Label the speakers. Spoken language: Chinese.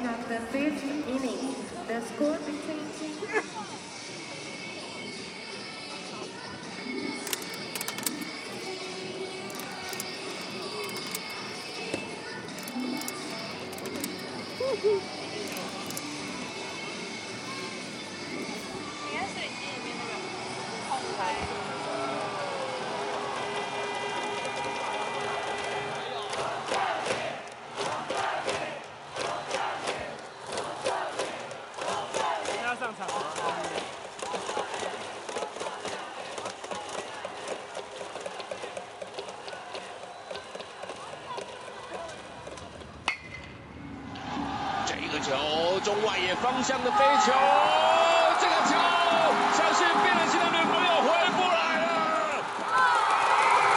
Speaker 1: wrapping up the fifth inning. The score between teams.
Speaker 2: 你看水机里面那个空拍。
Speaker 3: 要上场。
Speaker 4: 这个球中外野方向的飞球。